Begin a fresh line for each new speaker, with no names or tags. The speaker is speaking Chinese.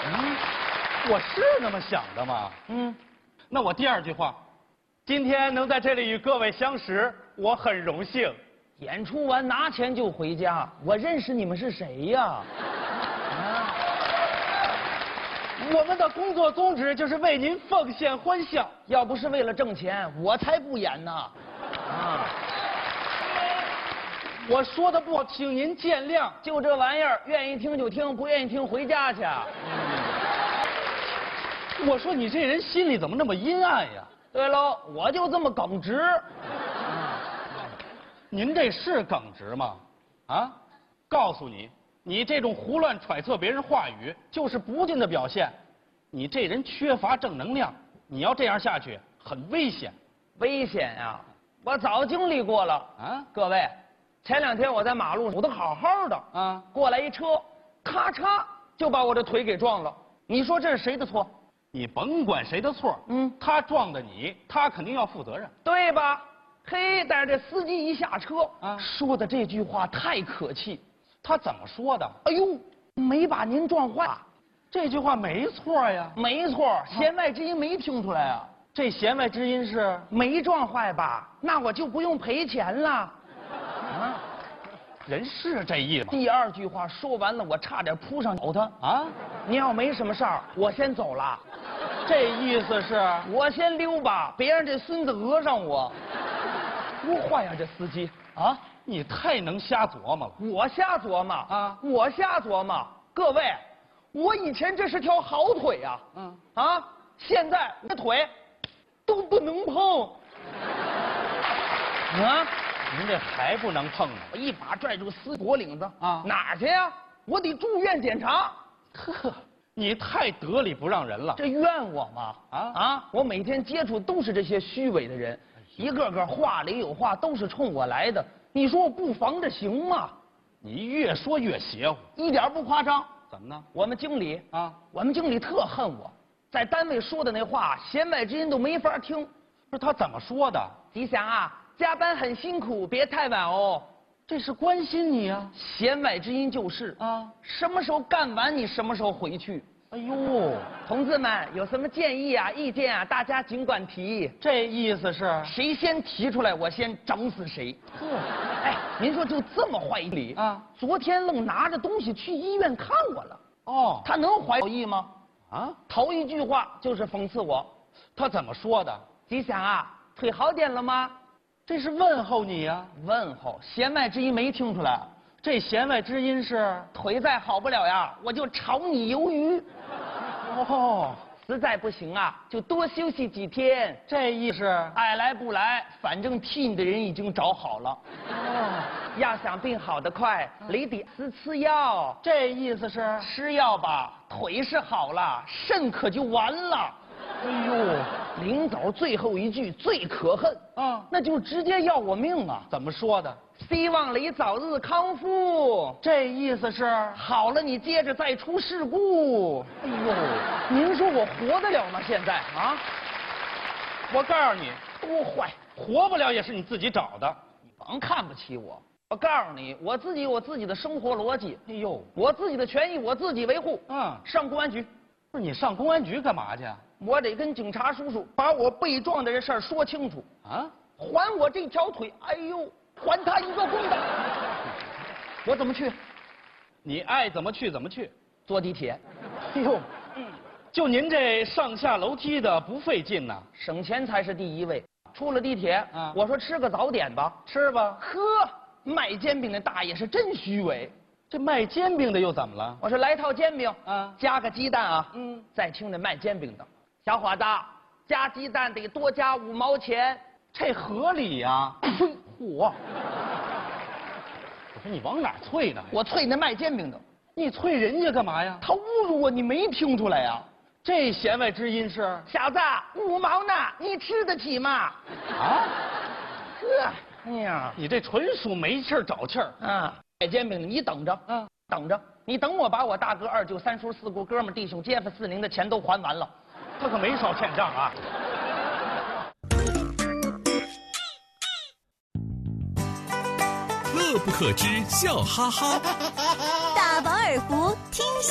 我是那么想的吗？那我第二句话，今天能在这里与各位相识，我很荣幸。
演出完拿钱就回家，我认识你们是谁呀？
我们的工作宗旨就是为您奉献欢笑，
要不是为了挣钱，我才不演呢。
我说的不好，请您见谅。
就这玩意儿，愿意听就听，不愿意听回家去。
我说你这人心里怎么那么阴暗呀？
对喽，我就这么耿直。
您这是耿直吗？啊，告诉你，你这种胡乱揣测别人话语，就是不敬的表现。你这人缺乏正能量，你要这样下去，很危险。
危险呀！我早经历过了啊！各位，前2天我在马路上走得好好的啊，过来一车，咔嚓就把我的腿给撞了。你说这是谁的错？
你甭管谁的错，他撞的你，他肯定要负责任，
对吧？嘿，但是这司机一下车啊，说的这句话太可气。
他怎么说的？
哎呦，没把您撞坏。
这句话没错呀。
没错，弦外之音没听出来啊。
这弦外之音是
没撞坏吧？那我就不用赔钱了。
啊，人是这意思吗？
第2句话说完了，我差点扑上咬他啊！你要没什么事儿，我先走了。
这意思是
我先溜吧，别让这孙子讹上我。多坏呀，这司机啊！
你太能瞎琢磨了。
我瞎琢磨啊！我瞎琢磨。各位，我以前这是条好腿呀，现在我的腿都不能碰。啊！
您这还不能碰呢？
我一把拽住司机脖领子啊！哪儿去呀？我得住院检查。
呵，你太得理不让人了。
这怨我吗？我每天接触都是这些虚伪的人，一个个话里有话，都是冲我来的。你说我不防着行吗？
你越说越邪乎，
一点不夸张。
怎么呢？
我们经理特恨我，在单位说的那话，弦外之音都没法听。
不是他怎么说的？
吉祥啊，加班很辛苦，别太晚哦。
这是关心你啊。
弦外之音就是什么时候干完你什么时候回去。
哎呦，
同志们有什么建议啊、意见啊，大家尽管提。
这意思是
谁先提出来，我先整死谁。哎，您说就这么坏一理啊？昨天愣拿着东西去医院看我了。哦，他能怀好意吗？头一句话就是讽刺我。
他怎么说的？
吉祥啊，腿好点了吗？
这是问候你呀。
问候，弦外之音没听出来。
这弦外之音是
腿再好不了呀，我就炒你鱿鱼。
哦，
实在不行啊，就多休息几天。
这意思
爱来不来，反正替你的人已经找好了。要想病好得快，你得吃药。
这意思是
吃药吧，腿是好了，肾可就完了。
哎呦，
临走最后一句最可恨那就是直接要我命啊！
怎么说的？
希望你早日康复。
这意思是
好了，你接着再出事故。哎呦，您说我活得了吗？现在啊？
我告诉你，
多坏，
活不了也是你自己找的。
你甭看不起我。我告诉你，我自己有我自己的生活逻辑。
哎呦，
我自己的权益我自己维护。上公安局。
不是你上公安局干嘛去？
我得跟警察叔叔把我被撞的这事儿说清楚还我这条腿，哎呦，还他一个公道。我怎么去？
你爱怎么去怎么去。
坐地铁。
哎呦，就您这上下楼梯的不费劲呐，
省钱才是第一位。出了地铁我说吃个早点吧，
吃吧。
呵，卖煎饼的大爷是真虚伪。
这卖煎饼的又怎么了？
我说来套煎饼加个鸡蛋啊。再听那卖煎饼的，小伙子，加鸡蛋得多加5毛钱，
这合理呀。嚯！我说你往哪啐呢？
我啐那卖煎饼的。
你啐人家干嘛呀？
他侮辱我，你没听出来呀？
这弦外之音是
小子，5毛呢，你吃得起吗？哎呀，
你这纯属没气儿找气儿
卖煎饼的，你等着等着，你等我把我大哥、二舅、三叔、四姑、哥们、弟兄、街坊、四邻的钱都还完了。
他可没少欠账啊。
乐不可支，笑哈哈。
大饱耳福，听。